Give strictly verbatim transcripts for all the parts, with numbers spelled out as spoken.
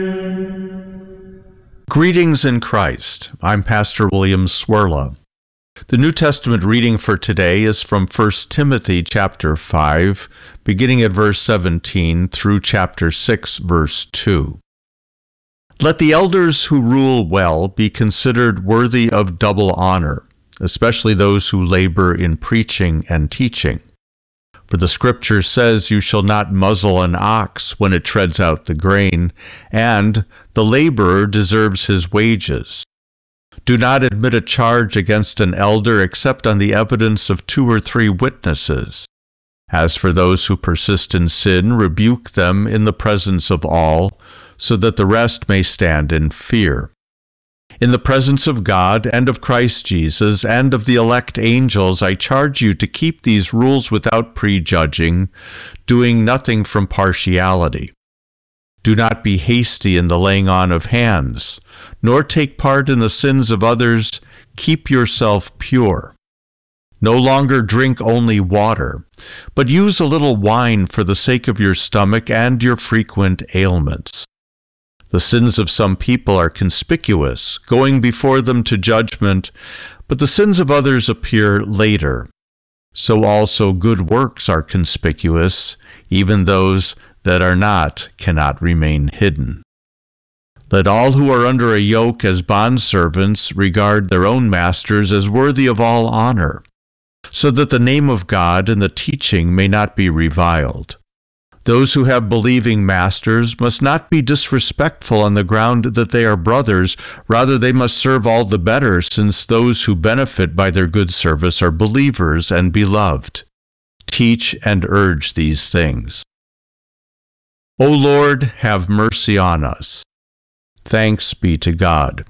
Greetings in Christ. I'm Pastor William Swirla. The New Testament reading for today is from First Timothy chapter five, beginning at verse seventeen through chapter six, verse two. Let the elders who rule well be considered worthy of double honor, especially those who labor in preaching and teaching. For the Scripture says, "You shall not muzzle an ox when it treads out the grain," and "the laborer deserves his wages." Do not admit a charge against an elder except on the evidence of two or three witnesses. As for those who persist in sin, rebuke them in the presence of all, so that the rest may stand in fear. In the presence of God and of Christ Jesus and of the elect angels, I charge you to keep these rules without prejudging, doing nothing from partiality. Do not be hasty in the laying on of hands, nor take part in the sins of others. Keep yourself pure. No longer drink only water, but use a little wine for the sake of your stomach and your frequent ailments. The sins of some people are conspicuous, going before them to judgment, but the sins of others appear later. So also good works are conspicuous, even those that are not cannot remain hidden. Let all who are under a yoke as bondservants regard their own masters as worthy of all honor, so that the name of God and the teaching may not be reviled. Those who have believing masters must not be disrespectful on the ground that they are brothers. Rather, they must serve all the better, since those who benefit by their good service are believers and beloved. Teach and urge these things. O Lord, have mercy on us. Thanks be to God.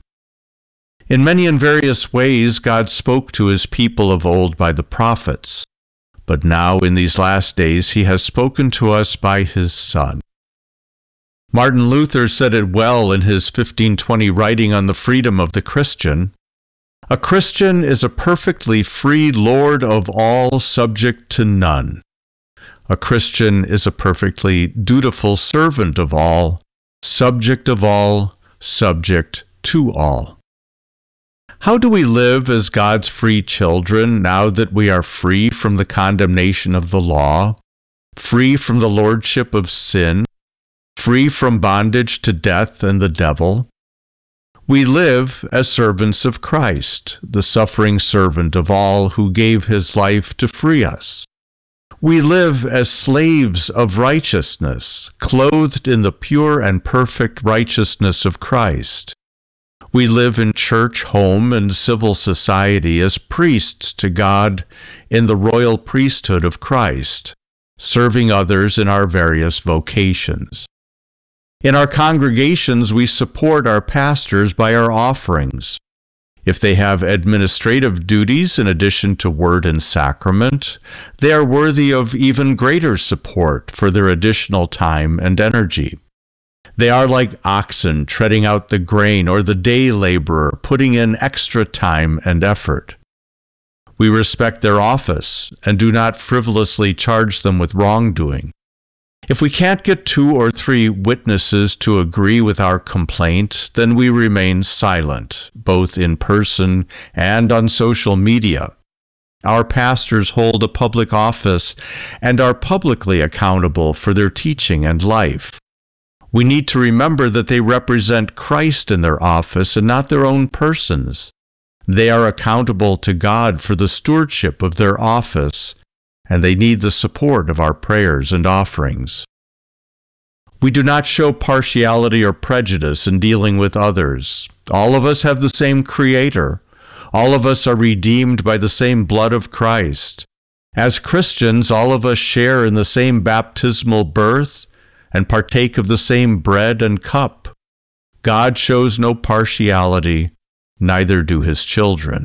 In many and various ways, God spoke to his people of old by the prophets. But now, in these last days, he has spoken to us by his Son. Martin Luther said it well in his fifteen twenty writing on the freedom of the Christian. A Christian is a perfectly free Lord of all, subject to none. A Christian is a perfectly dutiful servant of all, subject of all, subject to all. How do we live as God's free children now that we are free from the condemnation of the law, free from the lordship of sin, free from bondage to death and the devil? We live as servants of Christ, the suffering servant of all who gave his life to free us. We live as slaves of righteousness, clothed in the pure and perfect righteousness of Christ. We live in church, home, and civil society as priests to God in the royal priesthood of Christ, serving others in our various vocations. In our congregations, we support our pastors by our offerings. If they have administrative duties in addition to word and sacrament, they are worthy of even greater support for their additional time and energy. They are like oxen treading out the grain, or the day laborer putting in extra time and effort. We respect their office and do not frivolously charge them with wrongdoing. If we can't get two or three witnesses to agree with our complaint, then we remain silent, both in person and on social media. Our pastors hold a public office and are publicly accountable for their teaching and life. We need to remember that they represent Christ in their office and not their own persons. They are accountable to God for the stewardship of their office, and they need the support of our prayers and offerings. We do not show partiality or prejudice in dealing with others. All of us have the same Creator. All of us are redeemed by the same blood of Christ. As Christians, all of us share in the same baptismal birth and partake of the same bread and cup. God shows no partiality, neither do his children.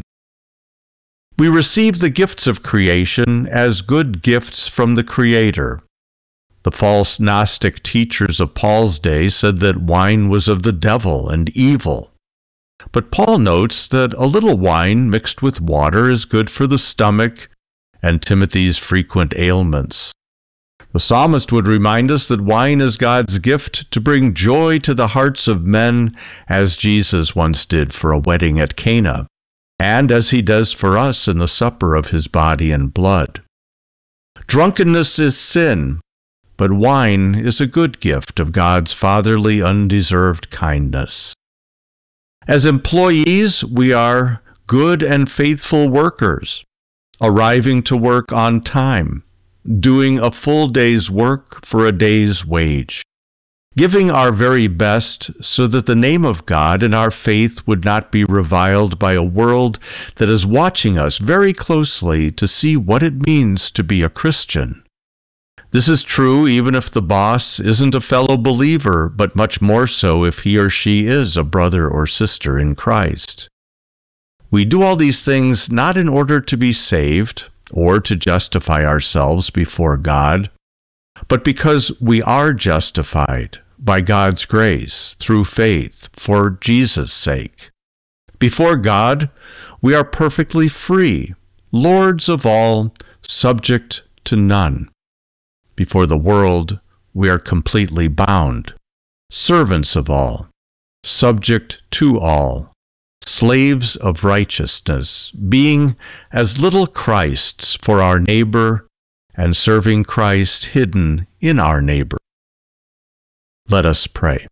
We receive the gifts of creation as good gifts from the Creator. The false Gnostic teachers of Paul's day said that wine was of the devil and evil. But Paul notes that a little wine mixed with water is good for the stomach and Timothy's frequent ailments. The psalmist would remind us that wine is God's gift to bring joy to the hearts of men, as Jesus once did for a wedding at Cana, and as he does for us in the supper of his body and blood. Drunkenness is sin, but wine is a good gift of God's fatherly, undeserved kindness. As employees, we are good and faithful workers, arriving to work on time, doing a full day's work for a day's wage, giving our very best so that the name of God and our faith would not be reviled by a world that is watching us very closely to see what it means to be a Christian. This is true even if the boss isn't a fellow believer, but much more so if he or she is a brother or sister in Christ. We do all these things not in order to be saved or to justify ourselves before God, but because we are justified by God's grace through faith for Jesus' sake. Before God, we are perfectly free, lords of all, subject to none. Before the world, we are completely bound, servants of all, subject to all, slaves of righteousness, being as little Christs for our neighbor and serving Christ hidden in our neighbor. Let us pray.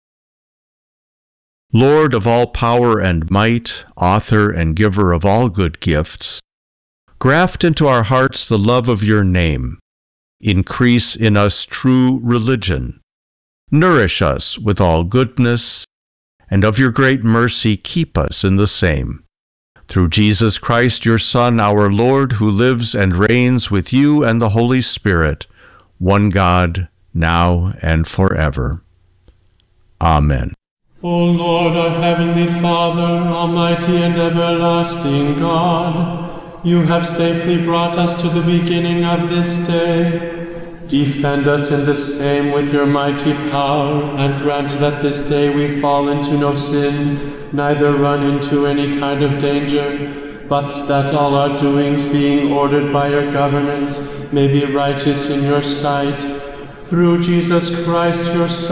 Lord of all power and might, author and giver of all good gifts, graft into our hearts the love of your name. Increase in us true religion. Nourish us with all goodness, and of your great mercy keep us in the same. Through Jesus Christ, your Son, our Lord, who lives and reigns with you and the Holy Spirit, one God, now and forever. Amen. O Lord, our heavenly Father, almighty and everlasting God, you have safely brought us to the beginning of this day. Defend us in the same with your mighty power, and grant that this day we fall into no sin, neither run into any kind of danger, but that all our doings, being ordered by your governance, may be righteous in your sight. Through Jesus Christ, your Son,